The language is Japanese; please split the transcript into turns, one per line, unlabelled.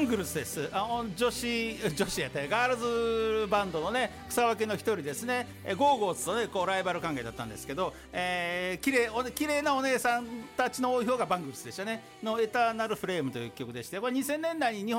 グルスです。女子やったガールズバンドのね草分けの一人ですね。ゴーゴーズとねこうライバル関係だったんですけど、綺麗なお姉さんたちの多い方がバングルスでしたねのエターナルフレームという曲でして、これ2000年代に日本